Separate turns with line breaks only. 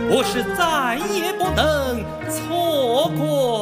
我是再也不能错过。